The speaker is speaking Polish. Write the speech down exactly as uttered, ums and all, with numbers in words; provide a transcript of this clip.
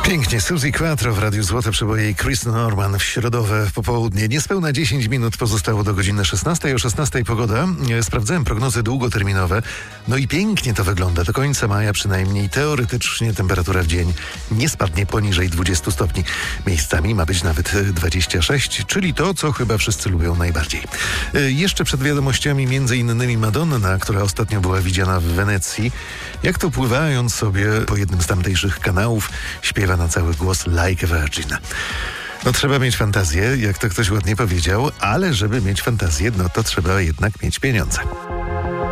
Pięknie, Suzy Quattro w Radiu Złote Przeboje i Chris Norman w środowe popołudnie. Niespełna dziesięć minut pozostało do godziny szesnastej. O szesnastej pogoda. Sprawdzałem prognozy długoterminowe. No i pięknie to wygląda. Do końca maja przynajmniej teoretycznie temperatura w dzień nie spadnie poniżej dwudziestu stopni. Miejscami ma być nawet dwadzieścia sześć, czyli to, co chyba wszyscy lubią najbardziej. Jeszcze przed wiadomościami między innymi Madonna, która ostatnio była widziana w Wenecji, jak to pływając sobie po jednym z tamtejszych kanałów, śpiewa na cały głos Like a Virgin. No trzeba mieć fantazję, jak to ktoś ładnie powiedział, ale żeby mieć fantazję, no to trzeba jednak mieć pieniądze.